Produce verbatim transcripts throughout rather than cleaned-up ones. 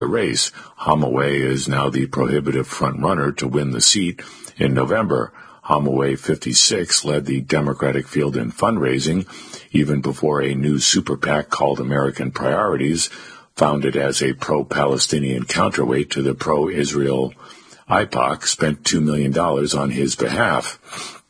the race. Holloway is now the prohibitive frontrunner to win the seat in November. Holloway, fifty-six, led the Democratic field in fundraising even before a new super PAC called American Priorities, founded as a pro-Palestinian counterweight to the pro-Israel I PAC, spent two million dollars on his behalf.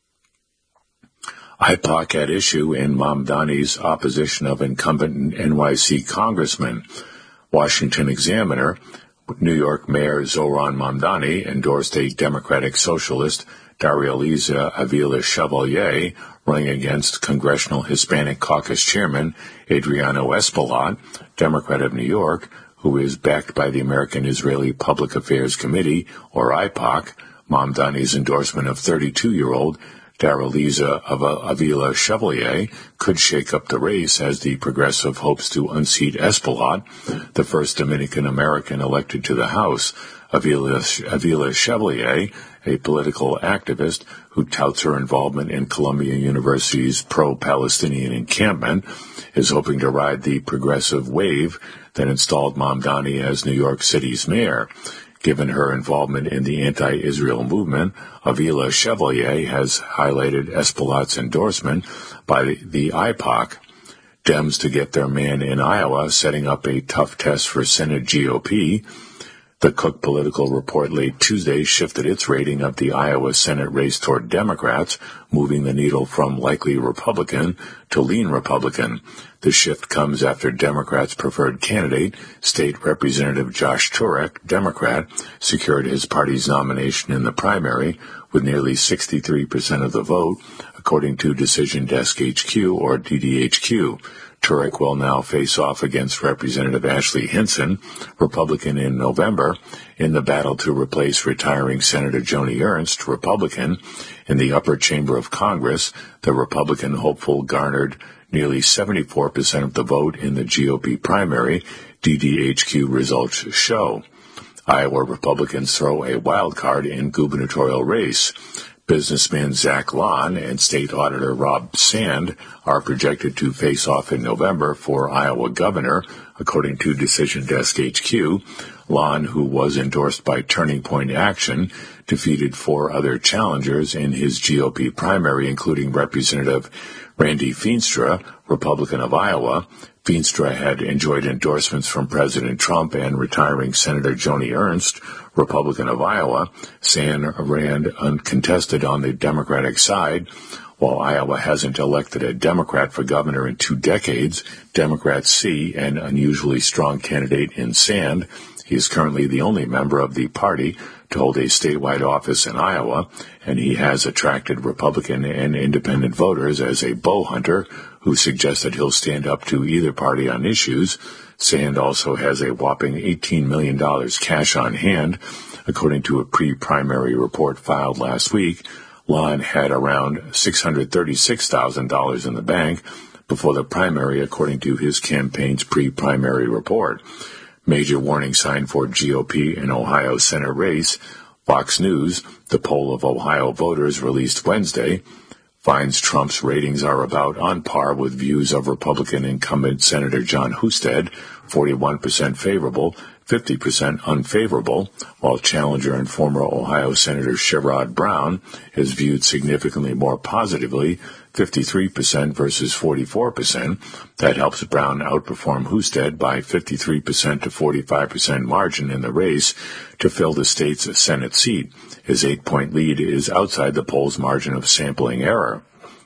I PAC at issue in Mamdani's opposition of incumbent N Y C congressman. Washington Examiner, New York Mayor Zohran Mamdani endorsed a Democratic socialist, Darrealiza Avila Chevalier, running against Congressional Hispanic Caucus Chairman Adriano Espaillat, Democrat of New York, who is backed by the American Israeli Public Affairs Committee, or I PAC. Mamdani's endorsement of thirty-two-year-old Darrealiza Avila Chevalier could shake up the race as the progressive hopes to unseat Espaillat, the first Dominican-American elected to the House. Avila, Avila Chevalier, a political activist who touts her involvement in Columbia University's pro-Palestinian encampment, is hoping to ride the progressive wave that installed Mamdani as New York City's mayor. Given her involvement in the anti-Israel movement, Avila Chevalier has highlighted Espaillat's endorsement by the, the I PAC. Dems to get their man in Iowa, setting up a tough test for Senate G O P. The Cook Political Report late Tuesday shifted its rating of the Iowa Senate race toward Democrats, moving the needle from likely Republican to lean Republican. The shift comes after Democrats' preferred candidate, State Representative Josh Turek, Democrat, secured his party's nomination in the primary with nearly sixty-three percent of the vote, according to Decision Desk H Q, or D D H Q. Turek will now face off against Representative Ashley Hinson, Republican, in November, in the battle to replace retiring Senator Joni Ernst, Republican. In the upper chamber of Congress, the Republican hopeful garnered nearly seventy-four percent of the vote in the G O P primary, D D H Q results show. Iowa Republicans throw a wild card in gubernatorial race. Businessman Zach Lahn and State Auditor Rob Sand are projected to face off in November for Iowa governor, according to Decision Desk H Q. Lahn, who was endorsed by Turning Point Action, defeated four other challengers in his G O P primary, including Representative Randy Feenstra, Republican of Iowa. Feenstra had enjoyed endorsements from President Trump and retiring Senator Joni Ernst, Republican of Iowa. Sand ran uncontested on the Democratic side. While Iowa hasn't elected a Democrat for governor in two decades, Democrats see an unusually strong candidate in Sand. He is currently the only member of the party to hold a statewide office in Iowa, and he has attracted Republican and independent voters as a bow hunter who suggested he'll stand up to either party on issues. Sand also has a whopping eighteen million dollars cash on hand, according to a pre-primary report filed last week. Lahn had around six hundred thirty-six thousand dollars in the bank before the primary, according to his campaign's pre-primary report. Major warning sign for G O P in Ohio Senate race. Fox News, the poll of Ohio voters released Wednesday, finds Trump's ratings are about on par with views of Republican incumbent Senator John Husted, forty-one percent favorable, fifty percent unfavorable, while challenger and former Ohio Senator Sherrod Brown is viewed significantly more positively, fifty-three percent versus forty-four percent. That helps Brown outperform Husted by fifty-three percent to forty-five percent margin in the race to fill the state's Senate seat. His eight-point lead is outside the poll's margin of sampling error.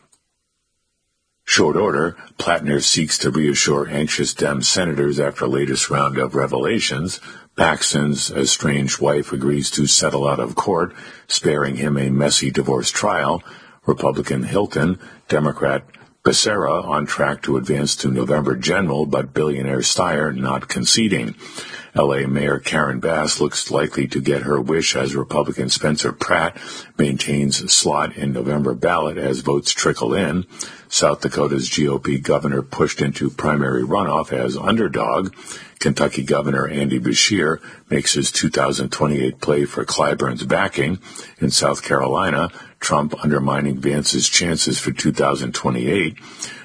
Short order, Plattner seeks to reassure anxious Dem senators after latest round of revelations. Paxton's estranged wife agrees to settle out of court, sparing him a messy divorce trial. Republican Hilton, Democrat Becerra on track to advance to November general, but billionaire Steyer not conceding. L A Mayor Karen Bass looks likely to get her wish as Republican Spencer Pratt maintains slot in November ballot as votes trickle in. South Dakota's G O P governor pushed into primary runoff as underdog. Kentucky Governor Andy Beshear makes his two thousand twenty-eight play for Clyburn's backing. In South Carolina, Trump undermining Vance's chances for two thousand twenty-eight.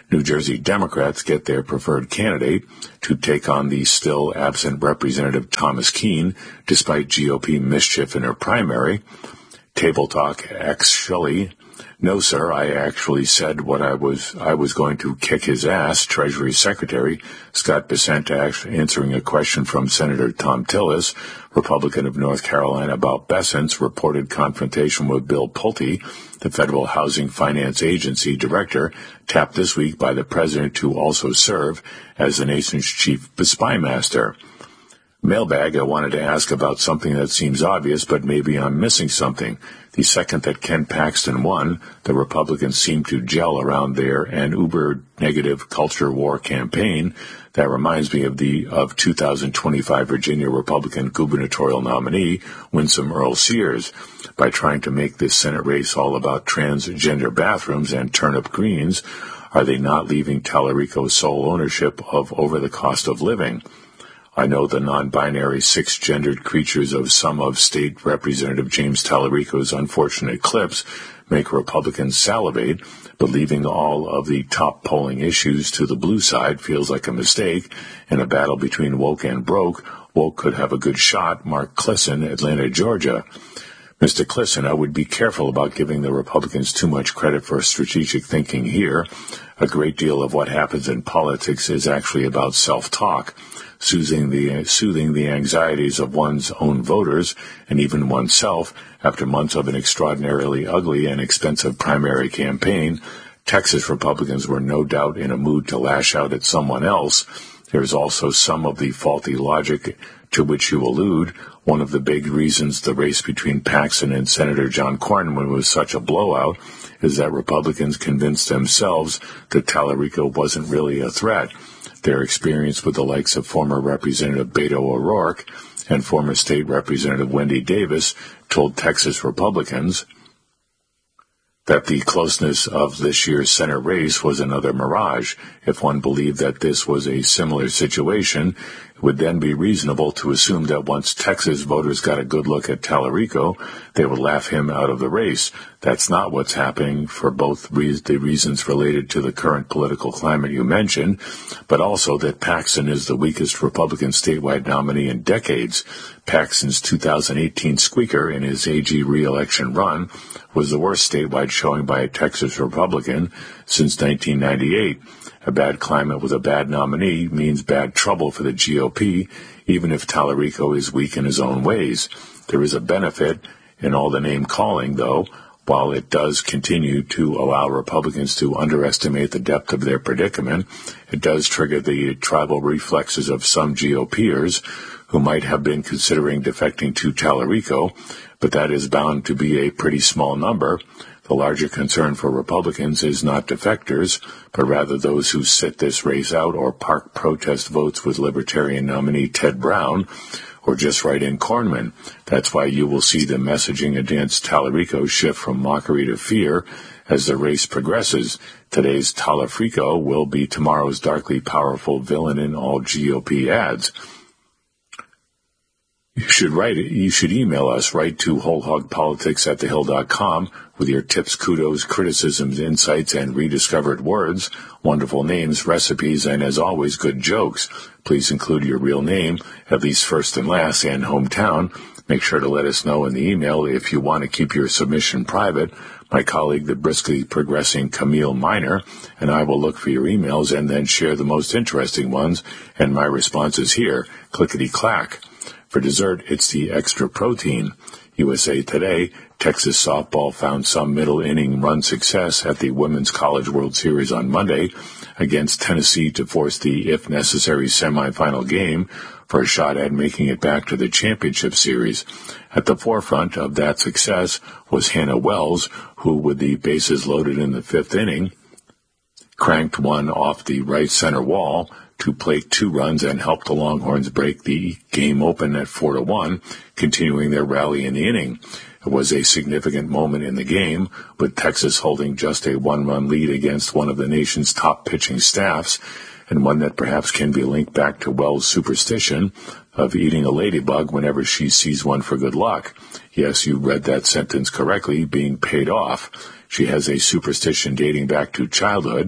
New Jersey Democrats get their preferred candidate to take on the still absent Representative Thomas Keene, despite G O P mischief in her primary. Table Talk ex Shelley. No, sir, I actually said what I was I was going to kick his ass, Treasury Secretary Scott Bessent answering a question from Senator Thom Tillis, Republican of North Carolina, about Bessent's reported confrontation with Bill Pulte, the Federal Housing Finance Agency director, tapped this week by the president to also serve as the nation's chief spy master. Mailbag, I wanted to ask about something that seems obvious, but maybe I'm missing something. The second that Ken Paxton won, the Republicans seemed to gel around their an uber-negative culture war campaign. That reminds me of the of two thousand twenty-five Virginia Republican gubernatorial nominee, Winsome Earl Sears, by trying to make this Senate race all about transgender bathrooms and turnip greens. Are they not leaving Tallarico sole ownership of over the cost of living? I know the non-binary six-gendered creatures of some of State Representative James Tallarico's unfortunate clips make Republicans salivate, but leaving all of the top polling issues to the blue side feels like a mistake. In a battle between woke and broke, woke could have a good shot. Mark Clisson, Atlanta, Georgia. Mister Clisson, I would be careful about giving the Republicans too much credit for strategic thinking here. A great deal of what happens in politics is actually about self-talk. Soothing the, soothing the anxieties of one's own voters and even oneself after months of an extraordinarily ugly and expensive primary campaign. Texas Republicans were no doubt in a mood to lash out at someone else. There is also some of the faulty logic to which you allude. One of the big reasons the race between Paxton and Senator John Cornyn was such a blowout is that Republicans convinced themselves that Tallarico wasn't really a threat. Their experience with the likes of former Representative Beto O'Rourke and former State Representative Wendy Davis told Texas Republicans that the closeness of this year's Senate race was another mirage. If one believed that this was a similar situation, it would then be reasonable to assume that once Texas voters got a good look at Tallarico, they would laugh him out of the race. That's not what's happening for both re- the reasons related to the current political climate you mentioned, but also that Paxton is the weakest Republican statewide nominee in decades. Paxton's two thousand eighteen squeaker in his A G re-election run was the worst statewide showing by a Texas Republican since nineteen ninety-eight. A bad climate with a bad nominee means bad trouble for the G O P, even if Tallarico is weak in his own ways. There is a benefit in all the name-calling, though. While it does continue to allow Republicans to underestimate the depth of their predicament, it does trigger the tribal reflexes of some GOPers who might have been considering defecting to Tallarico, but that is bound to be a pretty small number. The larger concern for Republicans is not defectors, but rather those who sit this race out or park protest votes with Libertarian nominee Ted Brown, or just write in Cornyn. That's why you will see the messaging against Tallarico shift from mockery to fear as the race progresses. Today's Tallarico will be tomorrow's darkly powerful villain in all G O P ads. You should write it. You should email us right to wholehogpolitics at thehill dot com with your tips, kudos, criticisms, insights, and rediscovered words, wonderful names, recipes, and as always, good jokes. Please include your real name, at least first and last, and hometown. Make sure to let us know in the email if you want to keep your submission private. My colleague, the briskly progressing Camille Miner, and I will look for your emails and then share the most interesting ones, and my response is here, clickety-clack. For dessert, it's the extra protein. U S A Today, Texas softball found some middle-inning run success at the Women's College World Series on Monday against Tennessee to force the, if necessary, semifinal game for a shot at making it back to the championship series. At the forefront of that success was Hannah Wells, who, with the bases loaded in the fifth inning, cranked one off the right center wall to plate two runs and helped the Longhorns break the game open at four to one, continuing their rally in the inning. It was a significant moment in the game, with Texas holding just a one-run lead against one of the nation's top pitching staffs, and one that perhaps can be linked back to Wells' superstition of eating a ladybug whenever she sees one for good luck. Yes, you read that sentence correctly, being paid off. She has a superstition dating back to childhood.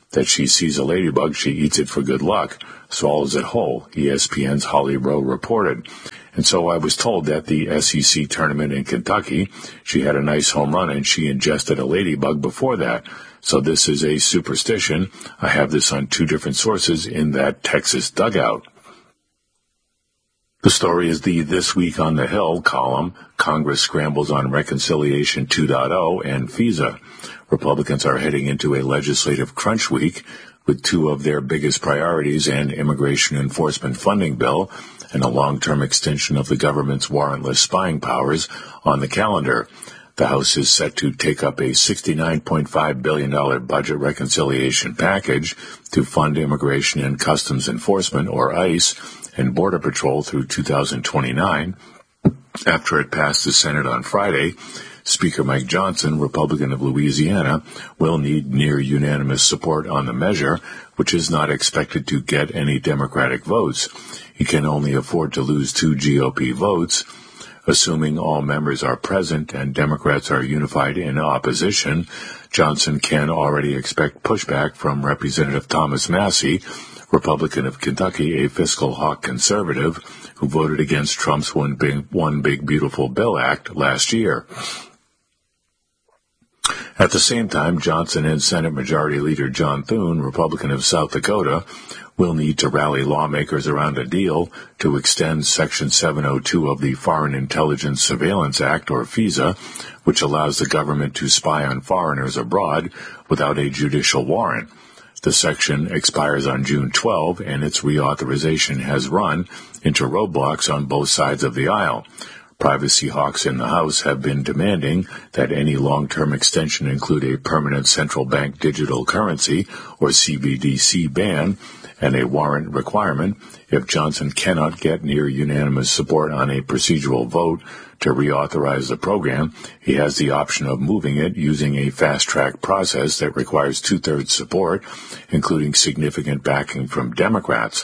that she sees a ladybug, she eats it for good luck, swallows it whole, E S P N's Holly Rowe reported. And so I was told that the S E C tournament in Kentucky, she had a nice home run and she ingested a ladybug before that. So this is a superstition. I have this on two different sources in that Texas dugout. The story is the This Week on the Hill column. Congress scrambles on Reconciliation two point oh and FISA. Republicans are heading into a legislative crunch week with two of their biggest priorities, an immigration enforcement funding bill and a long-term extension of the government's warrantless spying powers on the calendar. The House is set to take up a sixty-nine point five billion dollars budget reconciliation package to fund Immigration and Customs Enforcement, or ICE, and Border Patrol through two thousand twenty-nine. After it passed the Senate on Friday, Speaker Mike Johnson, Republican of Louisiana, will need near unanimous support on the measure, which is not expected to get any Democratic votes. He can only afford to lose two G O P votes. Assuming all members are present and Democrats are unified in opposition, Johnson can already expect pushback from Representative Thomas Massie, Republican of Kentucky, a fiscal hawk conservative, who voted against Trump's One Big, One Big Beautiful Bill Act last year. At the same time, Johnson and Senate Majority Leader John Thune, Republican of South Dakota, will need to rally lawmakers around a deal to extend Section seven oh two of the Foreign Intelligence Surveillance Act, or FISA, which allows the government to spy on foreigners abroad without a judicial warrant. The section expires on June twelfth, and its reauthorization has run into roadblocks on both sides of the aisle. Privacy hawks in the House have been demanding that any long-term extension include a permanent central bank digital currency, or C B D C, ban, and a warrant requirement. If Johnson cannot get near unanimous support on a procedural vote to reauthorize the program, he has the option of moving it using a fast-track process that requires two-thirds support, including significant backing from Democrats.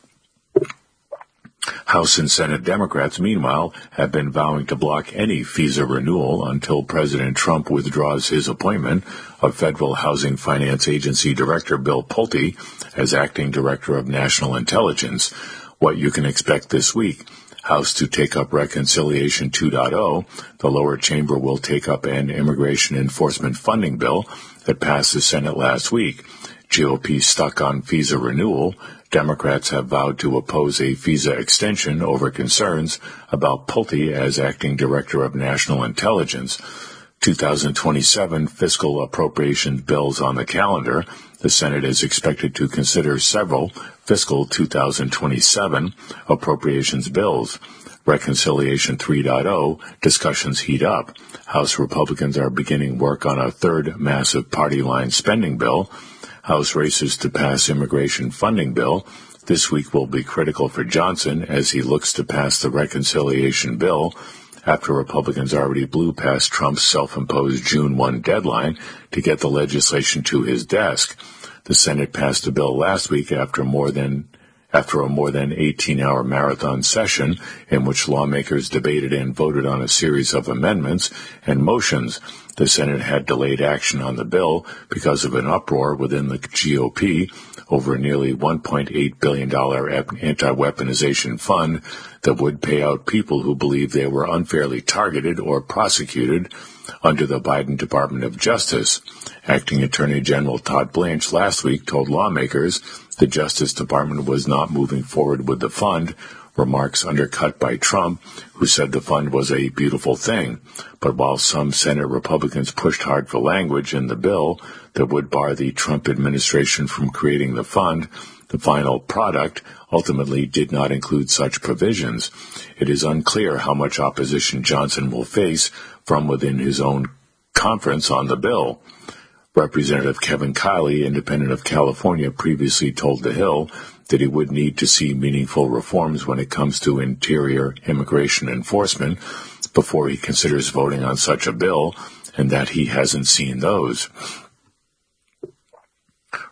House and Senate Democrats, meanwhile, have been vowing to block any FISA renewal until President Trump withdraws his appointment of Federal Housing Finance Agency Director Bill Pulte as Acting Director of National Intelligence. What you can expect this week: House to take up Reconciliation two point oh. The lower chamber will take up an immigration enforcement funding bill that passed the Senate last week. G O P stuck on FISA renewal. Democrats have vowed to oppose a FISA extension over concerns about Pulte as Acting Director of National Intelligence. two thousand twenty-seven fiscal appropriations bills on the calendar. The Senate is expected to consider several fiscal two thousand twenty-seven appropriations bills. Reconciliation three point oh discussions heat up. House Republicans are beginning work on a third massive party line spending bill. House races to pass immigration funding bill. This week will be critical for Johnson as he looks to pass the reconciliation bill after Republicans already blew past Trump's self-imposed June first deadline to get the legislation to his desk. The Senate passed the bill last week after more than after a more than eighteen-hour marathon session in which lawmakers debated and voted on a series of amendments and motions. The Senate had delayed action on the bill because of an uproar within the G O P over a nearly one point eight billion dollars anti-weaponization fund that would pay out people who believe they were unfairly targeted or prosecuted under the Biden Department of Justice. Acting Attorney General Todd Blanche last week told lawmakers the Justice Department was not moving forward with the fund, remarks undercut by Trump, who said the fund was a beautiful thing. But while some Senate Republicans pushed hard for language in the bill that would bar the Trump administration from creating the fund, the final product ultimately did not include such provisions. It is unclear how much opposition Johnson will face from within his own conference on the bill. Representative Kevin Kiley, independent of California, previously told The Hill that he would need to see meaningful reforms when it comes to interior immigration enforcement before he considers voting on such a bill, and that he hasn't seen those.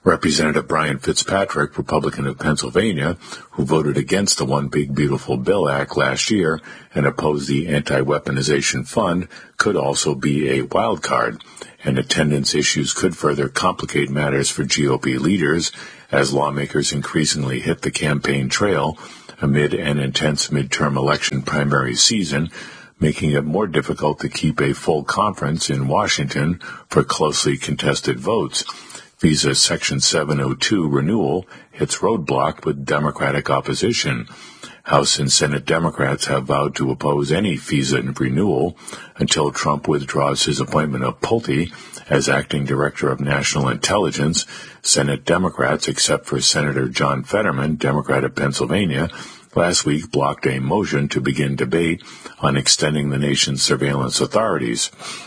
Representative Brian Fitzpatrick, Republican of Pennsylvania, who voted against the One Big Beautiful Bill Act last year and opposed the Anti-Weaponization Fund, could also be a wild card, and attendance issues could further complicate matters for G O P leaders as lawmakers increasingly hit the campaign trail amid an intense midterm election primary season, making it more difficult to keep a full conference in Washington for closely contested votes. FISA Section seven oh two renewal hits roadblock with Democratic opposition. House and Senate Democrats have vowed to oppose any FISA renewal until Trump withdraws his appointment of Pulte as acting director of national intelligence. Senate Democrats, except for Senator John Fetterman, Democrat of Pennsylvania, last week blocked a motion to begin debate on extending the nation's surveillance authorities.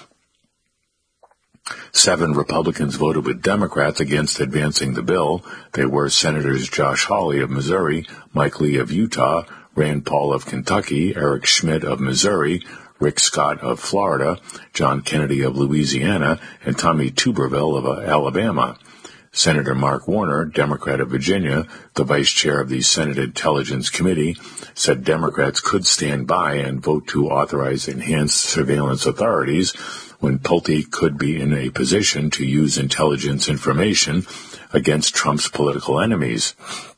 Seven Republicans voted with Democrats against advancing the bill. They were Senators Josh Hawley of Missouri, Mike Lee of Utah, Rand Paul of Kentucky, Eric Schmidt of Missouri, Rick Scott of Florida, John Kennedy of Louisiana, and Tommy Tuberville of Alabama. Senator Mark Warner, Democrat of Virginia, the vice chair of the Senate Intelligence Committee, said Democrats could stand by and vote to authorize enhanced surveillance authorities when Pulte could be in a position to use intelligence information against Trump's political enemies.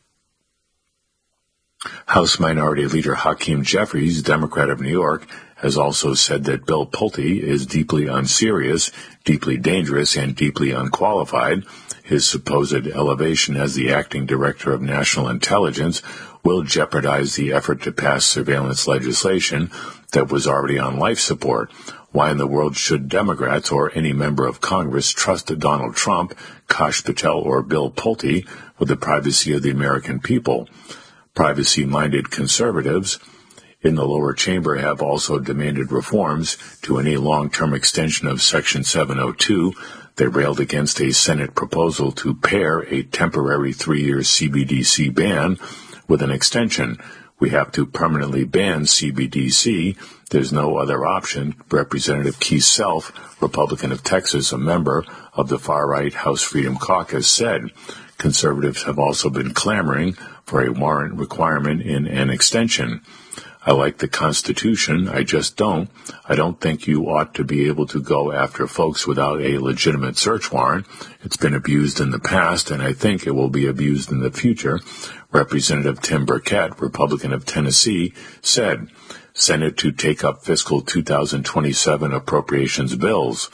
House Minority Leader Hakeem Jeffries, Democrat of New York, has also said that Bill Pulte is deeply unserious, deeply dangerous, and deeply unqualified. His supposed elevation as the acting director of national intelligence will jeopardize the effort to pass surveillance legislation that was already on life support. Why in the world should Democrats or any member of Congress trust Donald Trump, Kash Patel, or Bill Pulte with the privacy of the American people? Privacy-minded conservatives in the lower chamber have also demanded reforms to any long-term extension of Section seven oh two. They railed against a Senate proposal to pair a temporary three-year C B D C ban with an extension. We have to permanently ban C B D C. There's no other option, Representative Keith Self, Republican of Texas, a member of the far-right House Freedom Caucus, said. Conservatives have also been clamoring for a warrant requirement in an extension. I like the Constitution, I just don't. I don't think you ought to be able to go after folks without a legitimate search warrant. It's been abused in the past, and I think it will be abused in the future, Representative Tim Burkett, Republican of Tennessee, said. Senate to take up fiscal two thousand twenty-seven appropriations bills.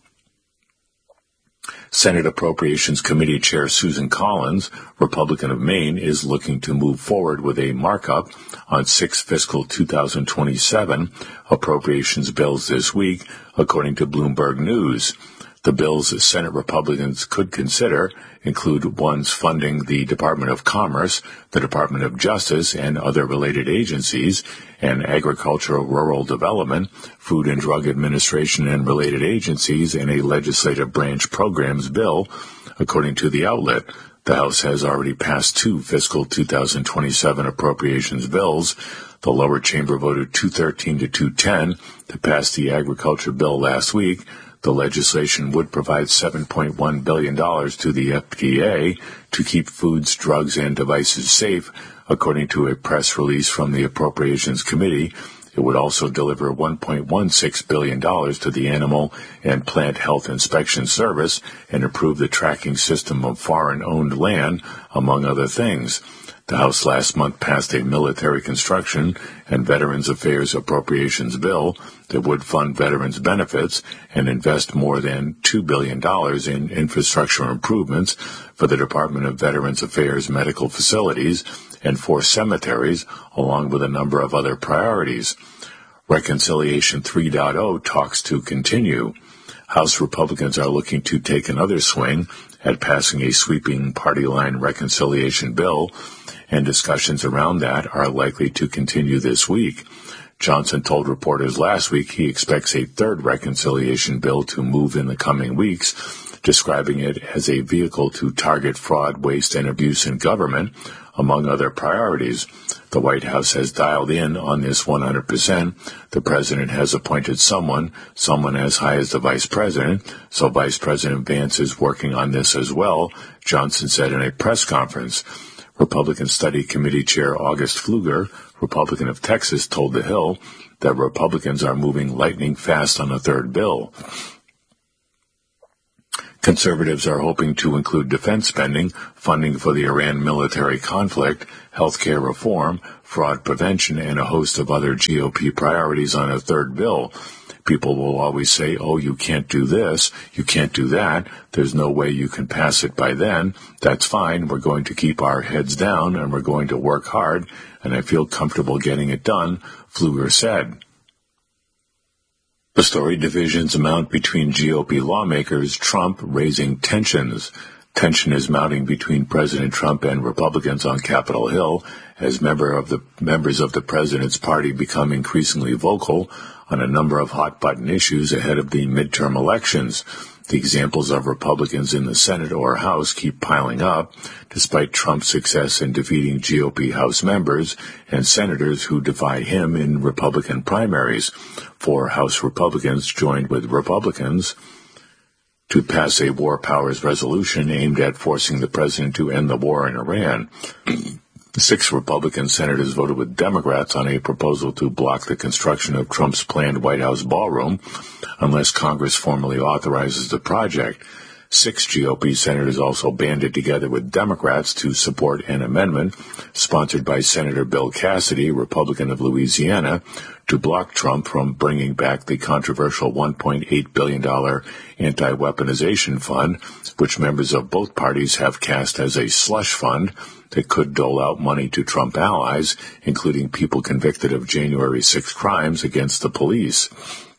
Senate Appropriations Committee Chair Susan Collins, Republican of Maine, is looking to move forward with a markup on six fiscal two thousand twenty-seven appropriations bills this week, according to Bloomberg News. The bills Senate Republicans could consider include ones funding the Department of Commerce, the Department of Justice, and other related agencies, and Agricultural Rural Development, Food and Drug Administration and related agencies, and a legislative branch programs bill, according to the outlet. The House has already passed two fiscal two thousand twenty-seven appropriations bills. The lower chamber voted two thirteen to two ten to pass the agriculture bill last week. The legislation would provide seven point one billion dollars to the F D A to keep foods, drugs, and devices safe, according to a press release from the Appropriations Committee. It would also deliver one point one six billion dollars to the Animal and Plant Health Inspection Service and improve the tracking system of foreign-owned land, among other things. The House last month passed a military construction and Veterans Affairs appropriations bill that would fund veterans' benefits and invest more than two billion dollars in infrastructure improvements for the Department of Veterans Affairs medical facilities and four cemeteries, along with a number of other priorities. Reconciliation three point oh talks to continue. House Republicans are looking to take another swing at passing a sweeping party line reconciliation bill, and discussions around that are likely to continue this week. Johnson told reporters last week he expects a third reconciliation bill to move in the coming weeks, describing it as a vehicle to target fraud, waste, and abuse in government, among other priorities. The White House has dialed in on this one hundred percent. The president has appointed someone, someone as high as the vice president, so Vice President Vance is working on this as well, Johnson said in a press conference. Republican Study Committee Chair August Pfluger, Republican of Texas, told The Hill that Republicans are moving lightning fast on a third bill. Conservatives are hoping to include defense spending, funding for the Iran military conflict, health care reform, fraud prevention, and a host of other G O P priorities on a third bill. People will always say, oh, you can't do this, you can't do that, there's no way you can pass it by then. That's fine, we're going to keep our heads down and we're going to work hard, and I feel comfortable getting it done, Pfluger said. The storied divisions amount between G O P lawmakers, Trump raising tensions. Tension is mounting between President Trump and Republicans on Capitol Hill as member of the, members of the president's party become increasingly vocal on a number of hot-button issues ahead of the midterm elections. The examples of Republicans in the Senate or House keep piling up, despite Trump's success in defeating G O P House members and senators who defy him in Republican primaries. Four House Republicans joined with Republicans to pass a war powers resolution aimed at forcing the president to end the war in Iran. Six Republican senators voted with Democrats on a proposal to block the construction of Trump's planned White House ballroom unless Congress formally authorizes the project. Six G O P senators also banded together with Democrats to support an amendment sponsored by Senator Bill Cassidy, Republican of Louisiana, to block Trump from bringing back the controversial one point eight billion dollars anti-weaponization fund, which members of both parties have cast as a slush fund that could dole out money to Trump allies, including people convicted of January sixth crimes against the police.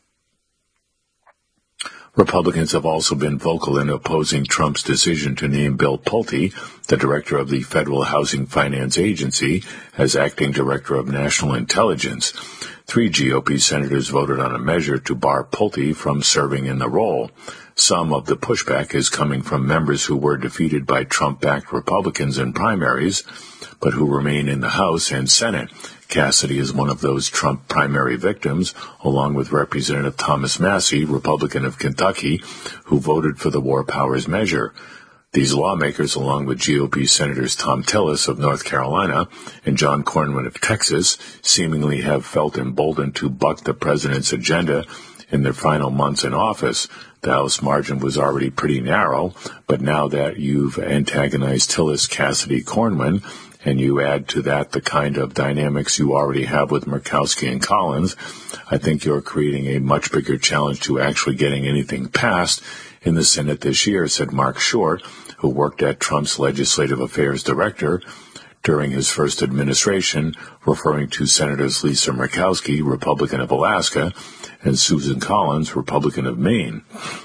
Republicans have also been vocal in opposing Trump's decision to name Bill Pulte, the director of the Federal Housing Finance Agency, as acting director of national intelligence. Three G O P senators voted on a measure to bar Pulte from serving in the role. Some of the pushback is coming from members who were defeated by Trump-backed Republicans in primaries, but who remain in the House and Senate. Cassidy is one of those Trump primary victims, along with Representative Thomas Massie, Republican of Kentucky, who voted for the war powers measure. These lawmakers, along with G O P Senators Thom Tillis of North Carolina and John Cornyn of Texas, seemingly have felt emboldened to buck the president's agenda in their final months in office. The House margin was already pretty narrow, but now that you've antagonized Tillis, Cassidy, Cornyn, and you add to that the kind of dynamics you already have with Murkowski and Collins, I think you're creating a much bigger challenge to actually getting anything passed in the Senate this year, said Mark Short, who worked at Trump's legislative affairs director during his first administration, referring to Senators Lisa Murkowski, Republican of Alaska, and Susan Collins, Republican of Maine.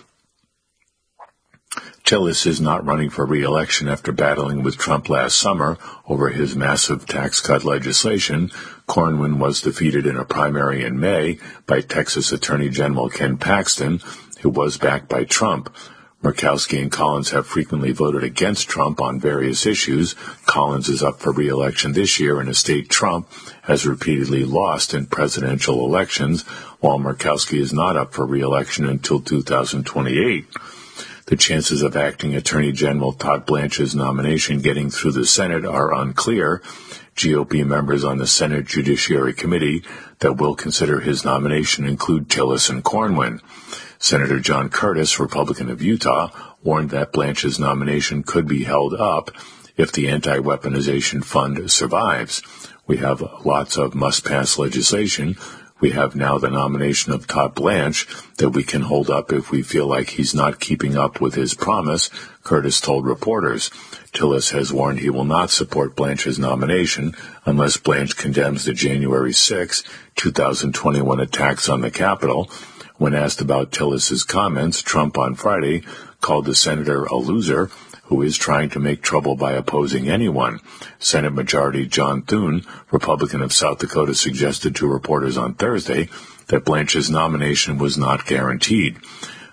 Tillis is not running for re-election after battling with Trump last summer over his massive tax cut legislation. Cornyn was defeated in a primary in May by Texas Attorney General Ken Paxton, who was backed by Trump. Murkowski and Collins have frequently voted against Trump on various issues. Collins is up for re-election this year in a state Trump has repeatedly lost in presidential elections, while Murkowski is not up for re-election until two thousand twenty-eight. The chances of acting Attorney General Todd Blanche's nomination getting through the Senate are unclear. G O P members on the Senate Judiciary Committee that will consider his nomination include Tillis and Cornyn. Senator John Curtis, Republican of Utah, warned that Blanche's nomination could be held up if the anti-weaponization fund survives. We have lots of must-pass legislation. We have now the nomination of Todd Blanche that we can hold up if we feel like he's not keeping up with his promise, Curtis told reporters. Tillis has warned he will not support Blanche's nomination unless Blanche condemns the January sixth, twenty twenty-one attacks on the Capitol. When asked about Tillis's comments, Trump on Friday called the senator a loser who is trying to make trouble by opposing anyone. Senate Majority John Thune, Republican of South Dakota, suggested to reporters on Thursday that Blanche's nomination was not guaranteed.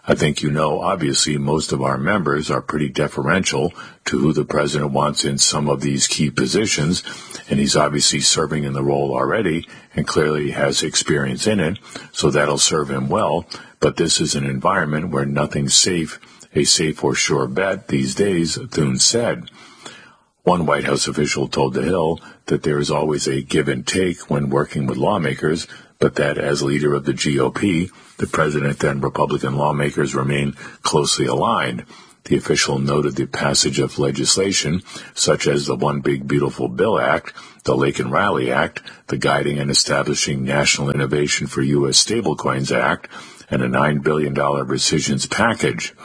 I think you know, obviously, most of our members are pretty deferential to who the president wants in some of these key positions, and he's obviously serving in the role already and clearly has experience in it, so that'll serve him well. But this is an environment where nothing's safe, a safe or sure bet these days, Thune said. One White House official told The Hill that there is always a give and take when working with lawmakers, but that as leader of the G O P, the president and Republican lawmakers remain closely aligned. The official noted the passage of legislation such as the One Big Beautiful Bill Act, the Lake and Riley Act, the Guiding and Establishing National Innovation for U S Stablecoins Act, and a nine billion dollars rescissions package.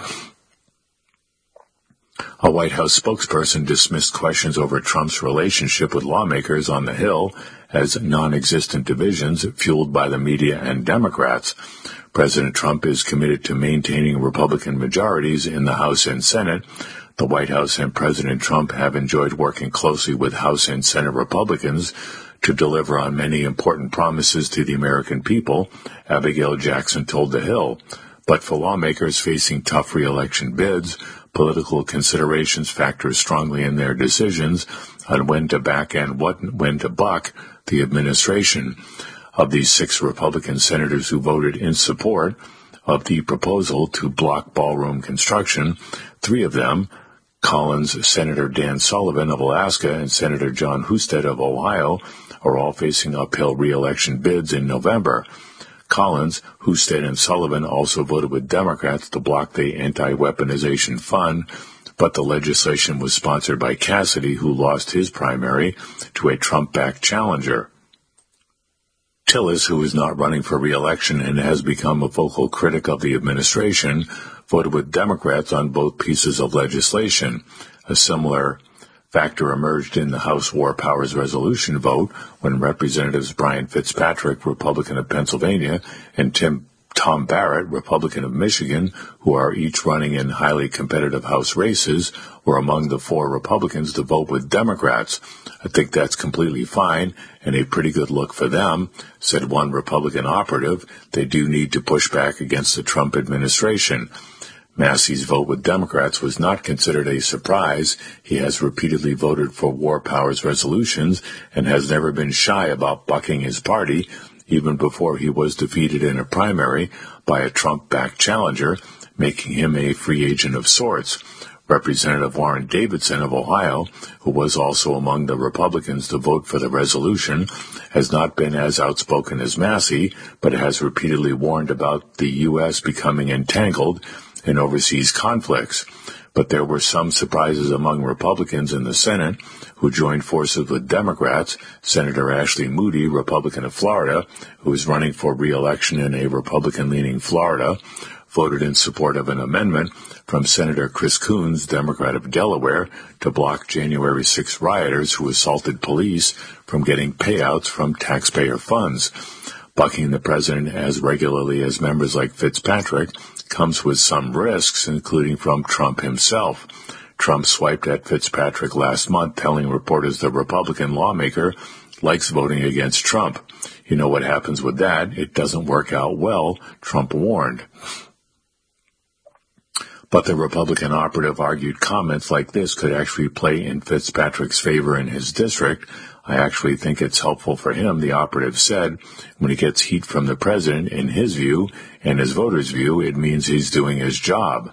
A White House spokesperson dismissed questions over Trump's relationship with lawmakers on the Hill as non-existent divisions fueled by the media and Democrats. President Trump is committed to maintaining Republican majorities in the House and Senate. The White House and President Trump have enjoyed working closely with House and Senate Republicans to deliver on many important promises to the American people, Abigail Jackson told The Hill. But for lawmakers facing tough re-election bids, political considerations factor strongly in their decisions on when to back and what when to buck the administration. Of these six Republican senators who voted in support of the proposal to block ballroom construction, three of them, Collins, Senator Dan Sullivan of Alaska, and Senator John Husted of Ohio, are all facing uphill re-election bids in November. Collins, Husted, and Sullivan also voted with Democrats to block the anti-weaponization fund, but the legislation was sponsored by Cassidy, who lost his primary to a Trump-backed challenger. Tillis, who is not running for re-election and has become a vocal critic of the administration, voted with Democrats on both pieces of legislation. A similar factor emerged in the House War Powers Resolution vote when Representatives Brian Fitzpatrick, Republican of Pennsylvania, and Tim Tom Barrett, Republican of Michigan, who are each running in highly competitive House races, were among the four Republicans to vote with Democrats. I think that's completely fine and a pretty good look for them, said one Republican operative. They do need to push back against the Trump administration. Massey's vote with Democrats was not considered a surprise. He has repeatedly voted for war powers resolutions and has never been shy about bucking his party, even before he was defeated in a primary by a Trump-backed challenger, making him a free agent of sorts. Representative Warren Davidson of Ohio, who was also among the Republicans to vote for the resolution, has not been as outspoken as Massey, but has repeatedly warned about the U S becoming entangled in overseas conflicts. But there were some surprises among Republicans in the Senate who joined forces with Democrats. Senator Ashley Moody, Republican of Florida, who is running for re-election in a Republican-leaning Florida, voted in support of an amendment from Senator Chris Coons, Democrat of Delaware, to block January sixth rioters who assaulted police from getting payouts from taxpayer funds. Bucking the president as regularly as members like Fitzpatrick comes with some risks, including from Trump himself. Trump swiped at Fitzpatrick last month, telling reporters the Republican lawmaker likes voting against Trump. You know what happens with that? It doesn't work out well, Trump warned. But the Republican operative argued comments like this could actually play in Fitzpatrick's favor in his district. I actually think it's helpful for him, the operative said. When he gets heat from the president, in his view, and his voters' view, it means he's doing his job.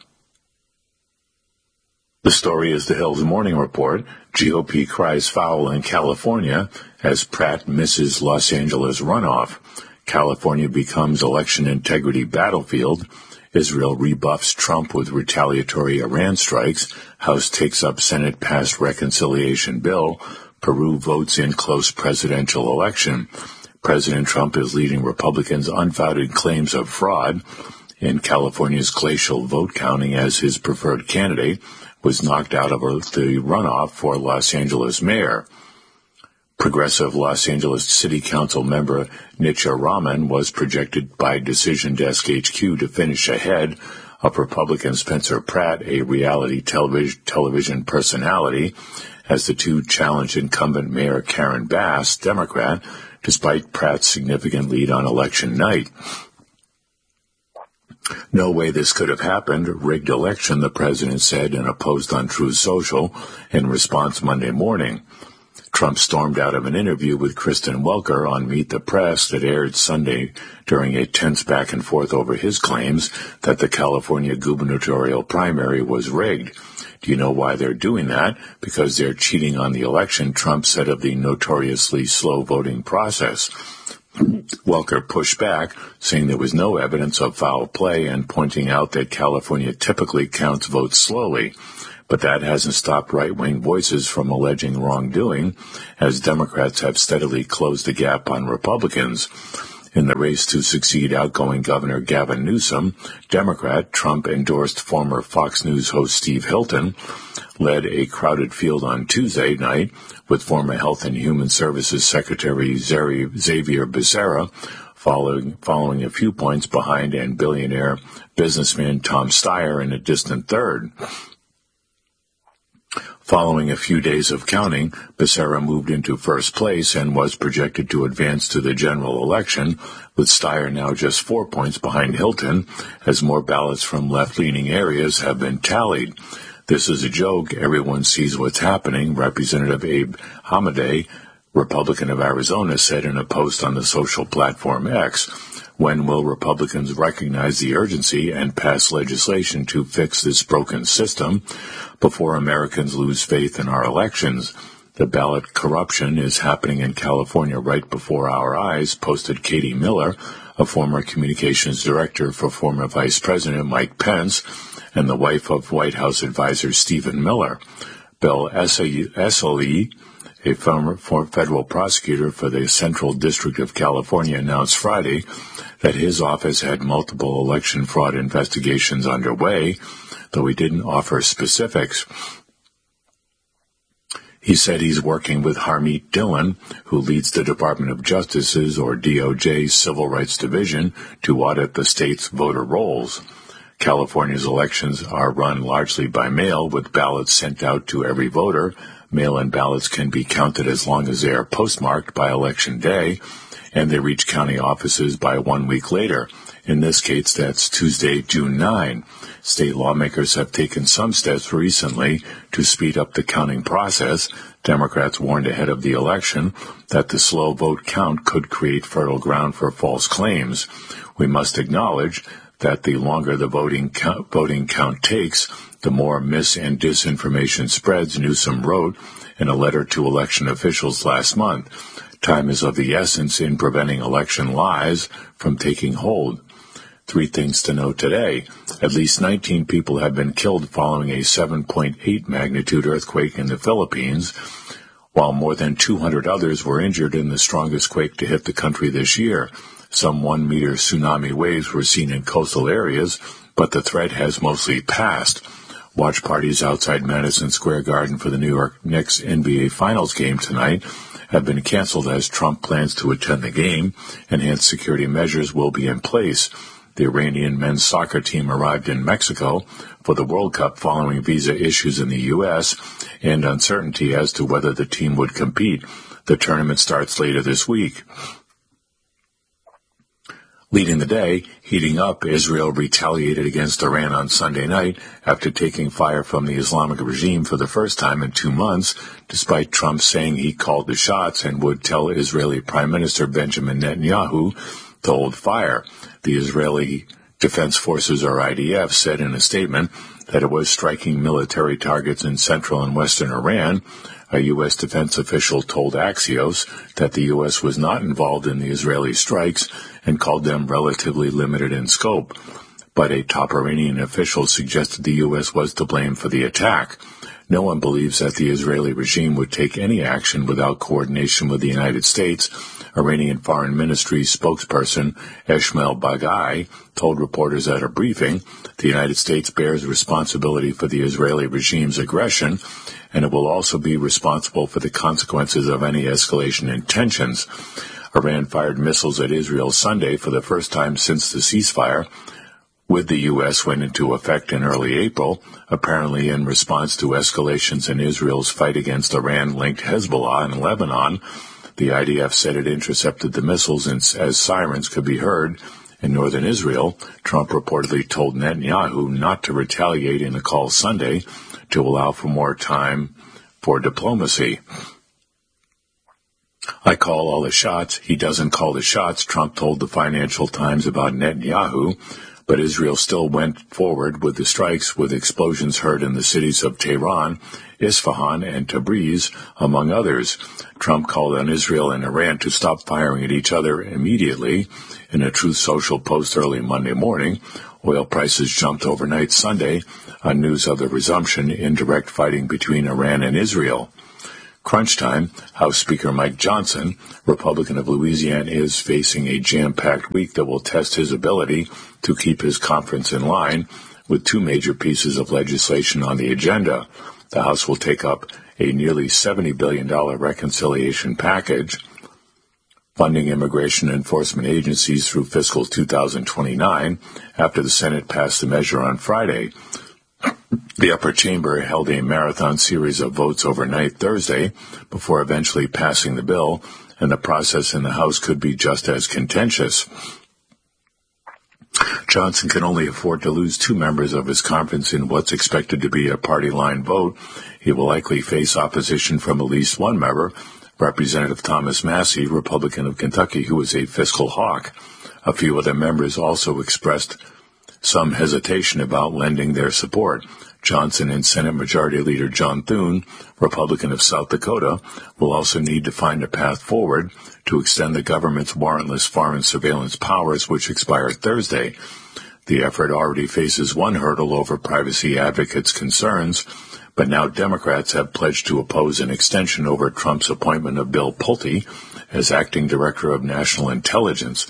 The story is The Hill's morning report. G O P cries foul in California as Pratt misses Los Angeles runoff. California becomes election integrity battlefield. Israel rebuffs Trump with retaliatory Iran strikes. House takes up Senate passed reconciliation bill. Peru votes in close presidential election. President Trump is leading Republicans' unfounded claims of fraud. In California's glacial vote counting as his preferred candidate was knocked out of the runoff for Los Angeles mayor. Progressive Los Angeles City Council member Nitya Raman was projected by Decision Desk H Q to finish ahead of Republican Spencer Pratt, a reality television, television personality, as the two challenged incumbent Mayor Karen Bass, Democrat, despite Pratt's significant lead on election night. No way this could have happened. Rigged election, the president said in a post on Truth Social in response Monday morning. Trump stormed out of an interview with Kristen Welker on Meet the Press that aired Sunday during a tense back and forth over his claims that the California gubernatorial primary was rigged. Do you know why they're doing that? Because they're cheating on the election, Trump said of the notoriously slow voting process. Welker pushed back, saying there was no evidence of foul play and pointing out that California typically counts votes slowly. But that hasn't stopped right-wing voices from alleging wrongdoing, as Democrats have steadily closed the gap on Republicans. In the race to succeed outgoing Governor Gavin Newsom, Democrat, Trump-endorsed former Fox News host Steve Hilton led a crowded field on Tuesday night with former Health and Human Services Secretary Xavier Becerra following, following a few points behind and billionaire businessman Tom Steyer in a distant third. Following a few days of counting, Becerra moved into first place and was projected to advance to the general election, with Steyer now just four points behind Hilton, as more ballots from left-leaning areas have been tallied. This is a joke. Everyone sees what's happening, Representative Abe Hamadeh, Republican of Arizona, said in a post on the social platform X. When will Republicans recognize the urgency and pass legislation to fix this broken system before Americans lose faith in our elections? The ballot corruption is happening in California right before our eyes, posted Katie Miller, a former communications director for former Vice President Mike Pence and the wife of White House advisor Stephen Miller. Bill Esselstyn, a former federal prosecutor for the Central District of California, announced Friday that his office had multiple election fraud investigations underway, though he didn't offer specifics. He said he's working with Harmeet Dillon, who leads the Department of Justice's, or D O J's, Civil Rights Division, to audit the state's voter rolls. California's elections are run largely by mail, with ballots sent out to every voter. Mail-in ballots can be counted as long as they are postmarked by Election Day, and they reach county offices by one week later. In this case, that's Tuesday, June ninth. State lawmakers have taken some steps recently to speed up the counting process. Democrats warned ahead of the election that the slow vote count could create fertile ground for false claims. We must acknowledge that the longer the voting count, voting count takes, the more mis- and disinformation spreads, Newsom wrote in a letter to election officials last month. Time is of the essence in preventing election lies from taking hold. Three things to note today. At least nineteen people have been killed following a seven point eight magnitude earthquake in the Philippines, while more than two hundred others were injured in the strongest quake to hit the country this year. Some one-meter tsunami waves were seen in coastal areas, but the threat has mostly passed. Watch parties outside Madison Square Garden for the New York Knicks N B A Finals game tonight have been canceled as Trump plans to attend the game. Enhanced security measures will be in place. The Iranian men's soccer team arrived in Mexico for the World Cup following visa issues in the U S and uncertainty as to whether the team would compete. The tournament starts later this week. Leading the day, heating up, Israel retaliated against Iran on Sunday night after taking fire from the Islamic regime for the first time in two months, despite Trump saying he called the shots and would tell Israeli Prime Minister Benjamin Netanyahu to hold fire. The Israeli Defense Forces, or I D F, said in a statement that it was striking military targets in central and western Iran. A U S defense official told Axios that the U S was not involved in the Israeli strikes and called them relatively limited in scope. But a top Iranian official suggested the U S was to blame for the attack. No one believes that the Israeli regime would take any action without coordination with the United States. Iranian Foreign Ministry spokesperson Esmail Baghai told reporters at a briefing the United States bears responsibility for the Israeli regime's aggression, and it will also be responsible for the consequences of any escalation in tensions. Iran fired missiles at Israel Sunday for the first time since the ceasefire, with the U S went into effect in early April, apparently in response to escalations in Israel's fight against Iran-linked Hezbollah in Lebanon. The I D F said it intercepted the missiles as sirens could be heard In northern Israel, Trump reportedly told Netanyahu not to retaliate in a call Sunday to allow for more time for diplomacy. I call all the shots. He doesn't call the shots, Trump told the Financial Times about Netanyahu, but Israel still went forward with the strikes, with explosions heard in the cities of Tehran, Isfahan, and Tabriz, among others. Trump called on Israel and Iran to stop firing at each other immediately. In a Truth Social post early Monday morning, oil prices jumped overnight Sunday on news of the resumption in direct fighting between Iran and Israel. Crunch time, House Speaker Mike Johnson, Republican of Louisiana, is facing a jam-packed week that will test his ability to keep his conference in line with two major pieces of legislation on the agenda. The House will take up a nearly seventy billion dollars reconciliation package, funding immigration enforcement agencies through fiscal two thousand twenty-nine, after the Senate passed the measure on Friday. The upper chamber held a marathon series of votes overnight Thursday before eventually passing the bill, and the process in the House could be just as contentious. Johnson can only afford to lose two members of his conference in what's expected to be a party line vote. He will likely face opposition from at least one member, Representative Thomas Massie, Republican of Kentucky, who is a fiscal hawk. A few other members also expressed some hesitation about lending their support. Johnson and Senate Majority Leader John Thune, Republican of South Dakota, will also need to find a path forward to extend the government's warrantless foreign surveillance powers, which expired Thursday. The effort already faces one hurdle over privacy advocates' concerns, but now Democrats have pledged to oppose an extension over Trump's appointment of Bill Pulte as acting director of national intelligence.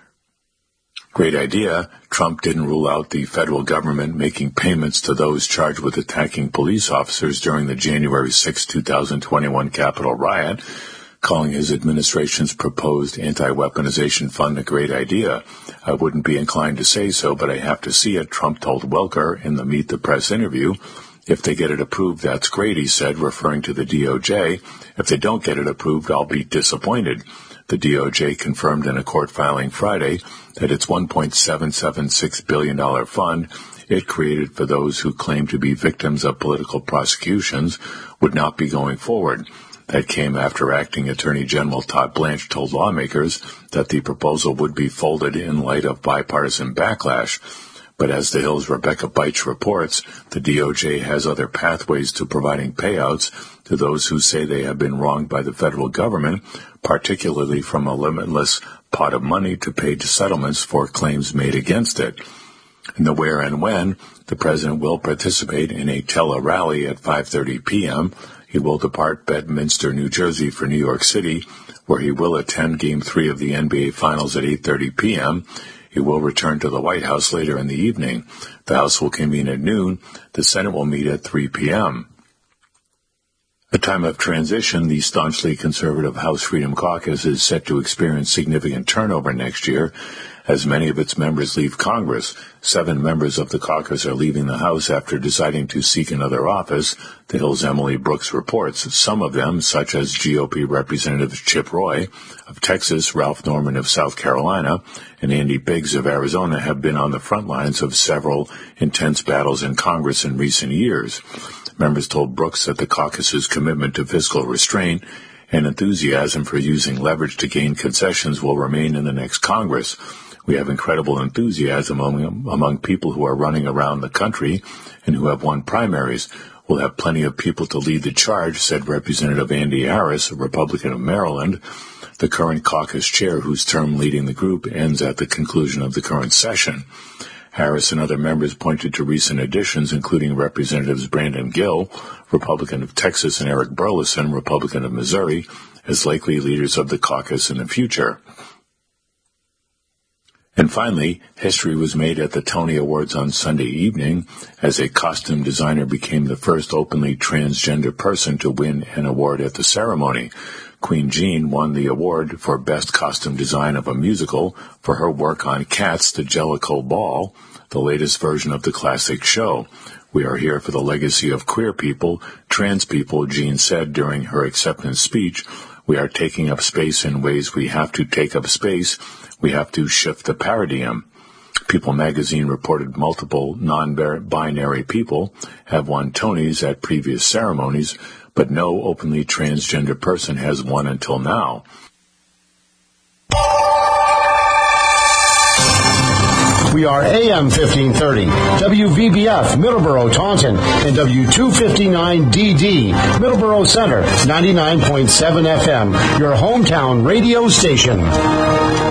Great idea. Trump didn't rule out the federal government making payments to those charged with attacking police officers during the January sixth, twenty twenty-one Capitol riot, calling his administration's proposed anti-weaponization fund a great idea. I wouldn't be inclined to say so, but I have to see it, Trump told Welker in the Meet the Press interview. If they get it approved, that's great, he said, referring to the D O J. If they don't get it approved, I'll be disappointed. The D O J confirmed in a court filing Friday that its one point seven seven six billion dollars fund it created for those who claim to be victims of political prosecutions would not be going forward. That came after Acting Attorney General Todd Blanche told lawmakers that the proposal would be folded in light of bipartisan backlash. But as The Hill's Rebecca Beitsch reports, the D O J has other pathways to providing payouts to those who say they have been wronged by the federal government, particularly from a limitless pot of money to pay to settlements for claims made against it. In the where and when, the president will participate in a tele-rally at five thirty p.m. He will depart Bedminster, New Jersey for New York City, where he will attend Game three of the N B A Finals at eight thirty p.m., He will return to the White House later in the evening. The House will convene at noon. The Senate will meet at three p.m. A time of transition, the staunchly conservative House Freedom Caucus is set to experience significant turnover next year as many of its members leave Congress. Seven members of the caucus are leaving the House after deciding to seek another office, The Hill's Emily Brooks reports. Some of them, such as G O P Representatives Chip Roy of Texas, Ralph Norman of South Carolina, and Andy Biggs of Arizona, have been on the front lines of several intense battles in Congress in recent years. Members told Brooks that the caucus's commitment to fiscal restraint and enthusiasm for using leverage to gain concessions will remain in the next Congress. We have incredible enthusiasm among, among people who are running around the country and who have won primaries. We'll have plenty of people to lead the charge, said Representative Andy Harris, a Republican of Maryland, the current caucus chair whose term leading the group ends at the conclusion of the current session. Harris and other members pointed to recent additions, including Representatives Brandon Gill, Republican of Texas, and Eric Burleson, Republican of Missouri, as likely leaders of the caucus in the future. And finally, history was made at the Tony Awards on Sunday evening as a costume designer became the first openly transgender person to win an award at the ceremony. Queen Jean won the award for Best Costume Design of a Musical for her work on Cats, the Jellicle Ball, the latest version of the classic show. We are here for the legacy of queer people, trans people, Jean said during her acceptance speech. We are taking up space in ways we have to take up space. We have to shift the paradigm. People magazine reported multiple non-binary people have won Tonys at previous ceremonies, but no openly transgender person has won until now. We are A M fifteen thirty, W V B F, Middleborough, Taunton, and W two fifty-nine D D, Middleborough Center, ninety-nine point seven F M, your hometown radio station.